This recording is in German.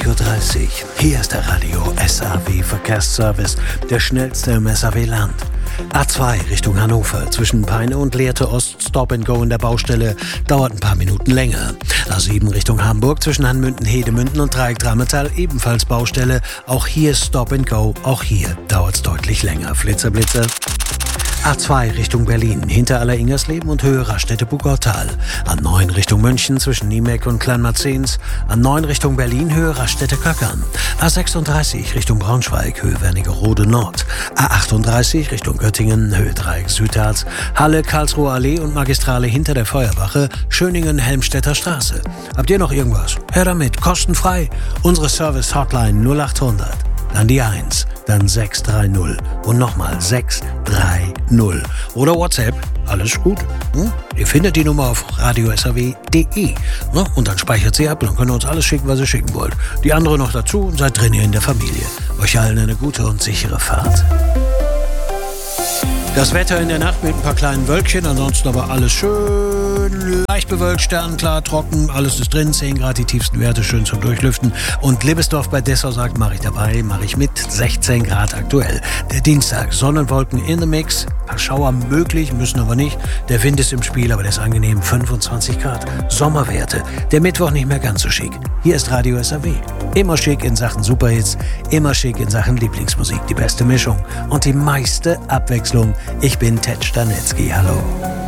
20:30 Uhr. Hier ist der Radio SAW Verkehrsservice, der schnellste im SAW-Land. A2 Richtung Hannover, zwischen Peine und Lehrte Ost, Stop and Go in der Baustelle, dauert ein paar Minuten länger. A7 Richtung Hamburg, zwischen Hanmünden, Hedemünden und Dreieck Drammetal, ebenfalls Baustelle. Auch hier Stop and Go, auch hier dauert es deutlich länger. Flitzer, Blitzer. A2 Richtung Berlin, hinter Alleringersleben und Höhe Raststätte-Bugautal. A9 Richtung München, zwischen Niemek und Kleinmarzens. A9 Richtung Berlin, Höhe Raststätte-Köckern. A36 Richtung Braunschweig, Höhe Wernigerode Nord. A38 Richtung Göttingen, Höhe Dreieck Südharz. Halle, Karlsruher Allee und Magistrale hinter der Feuerwache, Schöningen, Helmstedter Straße. Habt ihr noch irgendwas? Her damit, kostenfrei. Unsere Service-Hotline 0800. Dann die 1, dann 630 und nochmal 630. Oder WhatsApp, alles gut. Ihr findet die Nummer auf radiosaw.de. Und dann speichert sie ab und könnt uns alles schicken, was ihr schicken wollt. Die andere noch dazu und seid drin hier in der Familie. Euch allen eine gute und sichere Fahrt. Das Wetter in der Nacht mit ein paar kleinen Wölkchen, ansonsten aber alles schön leicht bewölkt, sternklar, trocken, alles ist drin, 10 Grad, die tiefsten Werte, schön zum Durchlüften. Und Libbesdorf bei Dessau sagt, mache ich dabei, mache ich mit, 16 Grad aktuell. Der Dienstag, Sonnenwolken in the Mix, ein paar Schauer möglich, müssen aber nicht. Der Wind ist im Spiel, aber der ist angenehm, 25 Grad. Sommerwerte, der Mittwoch nicht mehr ganz so schick. Hier ist Radio SAW. Immer schick in Sachen Superhits, immer schick in Sachen Lieblingsmusik, die beste Mischung und die meiste Abwechslung. Ich bin Ted Stanetzky, hallo.